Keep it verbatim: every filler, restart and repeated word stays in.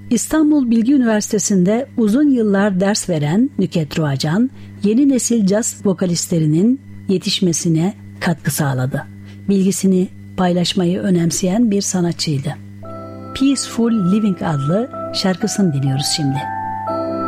İstanbul Bilgi Üniversitesi'nde uzun yıllar ders veren Nükhet Ruacan, yeni nesil caz vokalistlerinin yetişmesine katkı sağladı. Bilgisini paylaşmayı önemseyen bir sanatçıydı. Peaceful Living adlı şarkısını dinliyoruz şimdi.